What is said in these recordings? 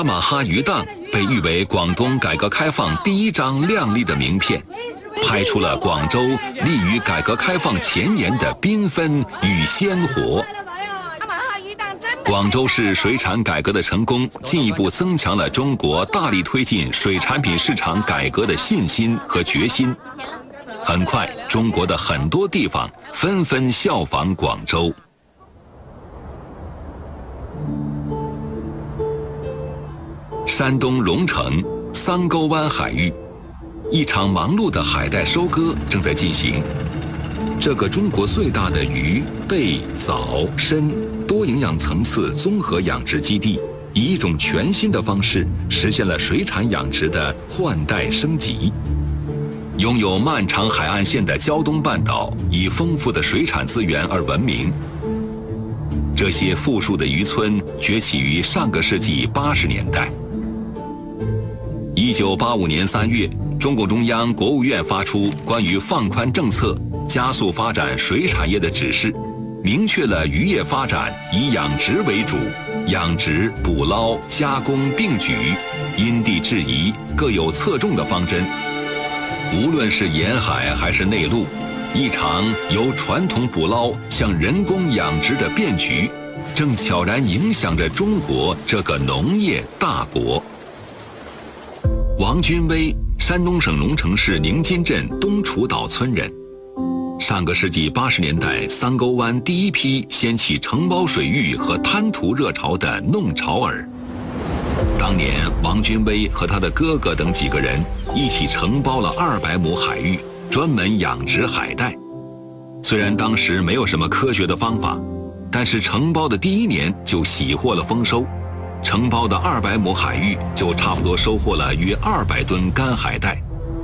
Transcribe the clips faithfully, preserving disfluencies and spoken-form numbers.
雅马哈鱼档被誉为广东改革开放第一张亮丽的名片，拍出了广州立于改革开放前沿的缤纷与鲜活。广州市水产改革的成功，进一步增强了中国大力推进水产品市场改革的信心和决心。很快，中国的很多地方纷纷效仿广州。山东荣成桑沟湾海域，一场忙碌的海带收割正在进行。这个中国最大的鱼、贝、藻、参多营养层次综合养殖基地，以一种全新的方式实现了水产养殖的换代升级。拥有漫长海岸线的胶东半岛以丰富的水产资源而闻名。这些富庶的渔村崛起于上个世纪八十年代。一九八五年三月，中共中央、国务院发出关于放宽政策、加速发展水产业的指示，明确了渔业发展以养殖为主，养殖、捕捞、加工并举，因地制宜，各有侧重的方针。无论是沿海还是内陆，一场由传统捕捞向人工养殖的变局，正悄然影响着中国这个农业大国。王军威，山东省荣成市宁金镇东楚岛村人。上个世纪八十年代，桑沟湾第一批掀起承包水域和滩涂热潮的弄潮儿。当年，王军威和他的哥哥等几个人一起承包了二百亩海域，专门养殖海带。虽然当时没有什么科学的方法，但是承包的第一年就喜获了丰收。承包的二百亩海域就差不多收获了约二百吨干海带。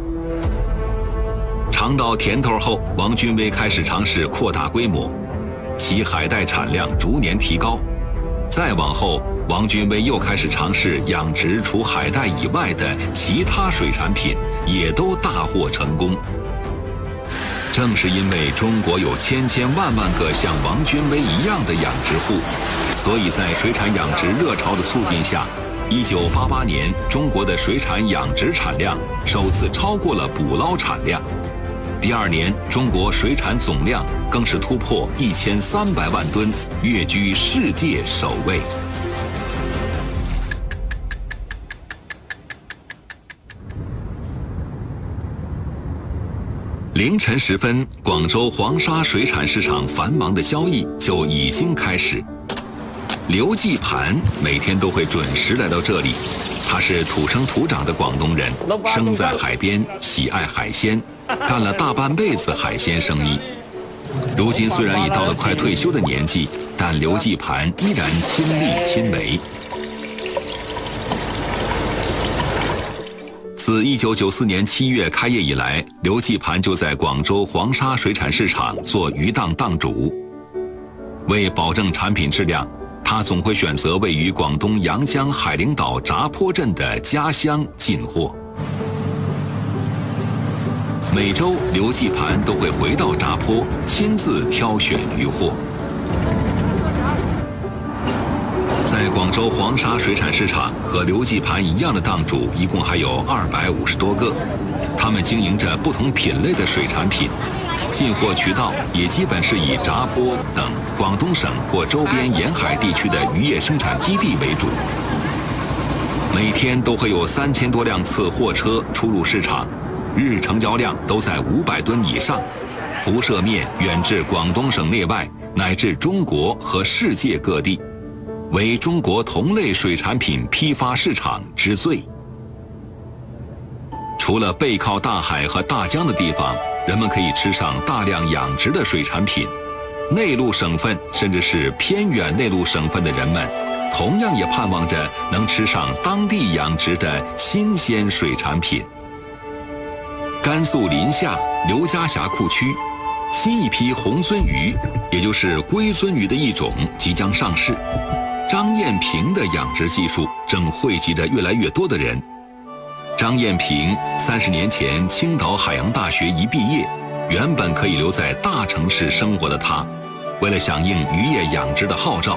尝到甜头后，王军威开始尝试扩大规模，其海带产量逐年提高。再往后，王军威又开始尝试养殖除海带以外的其他水产品，也都大获成功。正是因为中国有千千万万个像王军威一样的养殖户，所以在水产养殖热潮的促进下，一九八八年中国的水产养殖产量首次超过了捕捞产量。第二年，中国水产总量更是突破一千三百万吨，跃居世界首位。凌晨时分，广州黄沙水产市场繁忙的交易就已经开始。刘继盘每天都会准时来到这里，他是土生土长的广东人，生在海边，喜爱海鲜，干了大半辈子海鲜生意。如今虽然已到了快退休的年纪，但刘继盘依然亲力亲为。自一九九四年七月开业以来，刘继盘就在广州黄沙水产市场做鱼档档主。为保证产品质量，他总会选择位于广东阳江海陵岛闸坡镇的家乡进货。每周，刘继盘都会回到闸坡，亲自挑选鱼货。在广州黄沙水产市场，和刘继盘一样的档主一共还有二百五十多个，他们经营着不同品类的水产品，进货渠道也基本是以闸坡等广东省或周边沿海地区的渔业生产基地为主。每天都会有三千多辆次货车出入市场，日成交量都在五百吨以上，辐射面远至广东省内外，乃至中国和世界各地，为中国同类水产品批发市场之最。除了背靠大海和大江的地方，人们可以吃上大量养殖的水产品，内陆省份甚至是偏远内陆省份的人们，同样也盼望着能吃上当地养殖的新鲜水产品。甘肃临夏刘家峡库区，新一批红鳟鱼，也就是龟鳟鱼的一种即将上市。张艳平的养殖技术正汇集着越来越多的人。张艳平三十年前青岛海洋大学一毕业，原本可以留在大城市生活的他，为了响应渔业养殖的号召，